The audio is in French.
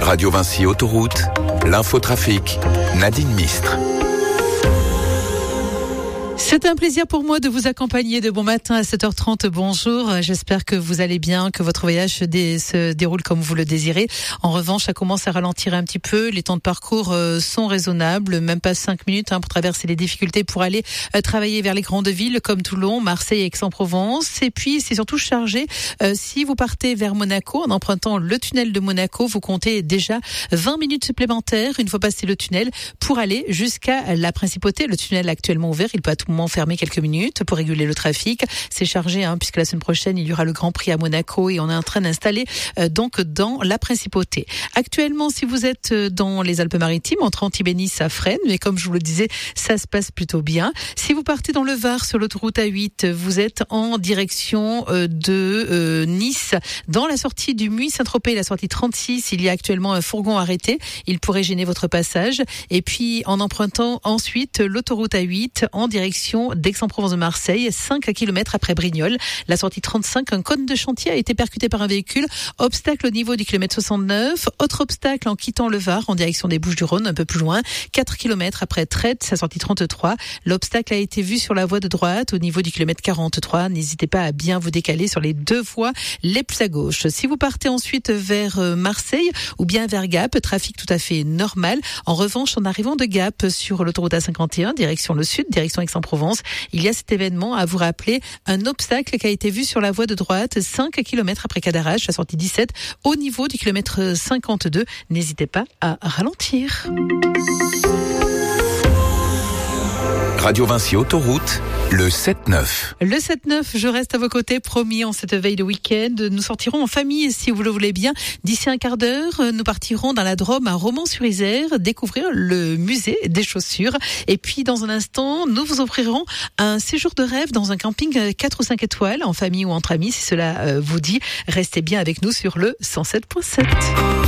Radio Vinci Autoroute, l'infotrafic, Nadine Mistre. C'est un plaisir pour moi de vous accompagner de bon matin à 7h30. Bonjour, j'espère que vous allez bien, que votre voyage se déroule comme vous le désirez. En revanche, ça commence à ralentir un petit peu. Les temps de parcours sont raisonnables, même pas 5 minutes pour traverser les difficultés pour aller travailler vers les grandes villes comme Toulon, Marseille et Aix-en-Provence. Et puis, c'est surtout chargé si vous partez vers Monaco en empruntant le tunnel de Monaco. Vous comptez déjà 20 minutes supplémentaires une fois passé le tunnel pour aller jusqu'à la Principauté. Le tunnel est actuellement ouvert, il peut à tout moment fermé quelques minutes pour réguler le trafic. C'est chargé puisque la semaine prochaine, il y aura le Grand Prix à Monaco et on est en train d'installer donc dans la Principauté. Actuellement, si vous êtes dans les Alpes-Maritimes, entre Antibes-Nice à Fresnes, mais comme je vous le disais, ça se passe plutôt bien. Si vous partez dans le Var sur l'autoroute A8, vous êtes en direction de Nice. Dans la sortie du Muy-Saint-Tropez, la sortie 36, il y a actuellement un fourgon arrêté. Il pourrait gêner votre passage. Et puis, en empruntant ensuite l'autoroute A8 en direction d'Aix-en-Provence de Marseille, 5 km après Brignoles. La sortie 35, un cône de chantier a été percuté par un véhicule. Obstacle au niveau du kilomètre 69. Autre obstacle en quittant le Var en direction des Bouches-du-Rhône, un peu plus loin. 4 km après Trètes, sa sortie 33. L'obstacle a été vu sur la voie de droite au niveau du kilomètre 43. N'hésitez pas à bien vous décaler sur les deux voies les plus à gauche. Si vous partez ensuite vers Marseille ou bien vers Gap, trafic tout à fait normal. En revanche, en arrivant de Gap sur l'autoroute A51, direction le sud, direction Aix-en-Provence, il y a cet événement à vous rappeler, un obstacle qui a été vu sur la voie de droite 5 km après Cadarache, la sortie 17, au niveau du kilomètre 52. N'hésitez pas à ralentir. Radio Vinci Autoroute, le 7-9. Le 7-9, je reste à vos côtés, promis, en cette veille de week-end. Nous sortirons en famille, si vous le voulez bien. D'ici un quart d'heure, nous partirons dans la Drôme à Romans-sur-Isère, découvrir le musée des chaussures. Et puis, dans un instant, nous vous offrirons un séjour de rêve dans un camping 4 ou 5 étoiles, en famille ou entre amis, si cela vous dit. Restez bien avec nous sur le 107.7.